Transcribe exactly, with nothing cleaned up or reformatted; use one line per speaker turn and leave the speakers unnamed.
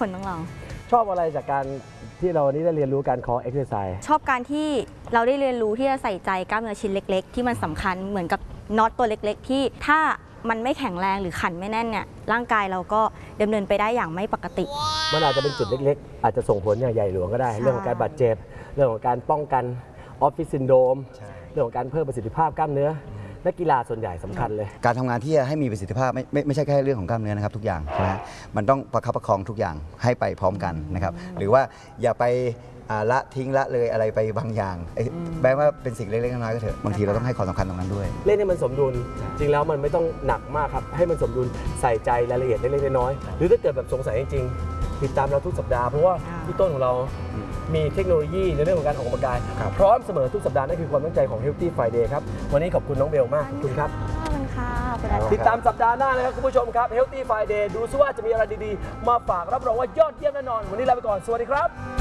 คนต้องลอง
ชอบอะไรจากการที่เรานี้ได้เรียนรู้การคอร์เอ็กซ์ไซส์
ชอบการที่เราได้เรียนรู้ที่จะใส่ใจกล้ามเนื้อชิ้นเล็กๆที่มันสำคัญเหมือนกับน็อตตัวเล็กๆที่ถ้ามันไม่แข็งแรงหรือขันไม่แน่นเนี่ยร่างกายเราก็ดำเนินไปได้อย่างไม่ปกติ
มันอาจจะเป็นจุดเล็กๆอาจจะส่งผลอย่างใหญ่หลวงก็ได้เรื่องของการบาดเจ็บเรื่องของการป้องกันออฟฟิศซินโดรมเรื่องของการเพิ่มประสิทธิภาพกล้ามเนื้อนักกีฬาส่วนใหญ่สำคัญเลย
การทำงานที่จะให้มีประสิทธิภาพไม่ไม่ไม่ใช่แค่เรื่องของกล้ามเนื้อนะครับทุกอย่างนะฮะมันต้องประคับประคองทุกอย่างให้ไปพร้อมกันนะครับหรือว่าอย่าไปละทิ้งละเลยอะไรไปบางอย่างแม้ว่าเป็นสิ่งเล็กๆน้อยๆก็เถอะบางทีเราต้องให้ความสำคัญตรงนั้นด้วย
เล่นให้มันสมดุลจริงแล้วมันไม่ต้องหนักมากครับให้มันสมดุลใส่ใจรายละเอียดเล็กๆน้อยๆหรือถ้าเกิดแบบสงสัยจริงๆติดตามเราทุกสัปดาห์เพราะว่าพี่ต้นของเรามีเทคโนโลยีในเรื่องของการออกกำลังกายพร้อมเสมอทุกสัปดาห์นั่นคือความตั้งใจของ Healthy Friday ครับวันนี้ขอบคุณน้องเบลมากขอบคุณครับ
ขอบคุณค่ะ
ติดตามสัปดาห์หน้านะครับคุณผู้ชมครับ Healthy Friday ดูซิว่าจะมีอะไรดีๆมาฝากรับรองว่ายอดเยี่ยมแน่นอนวันนี้ลาไปก่อนสวัสดีครับ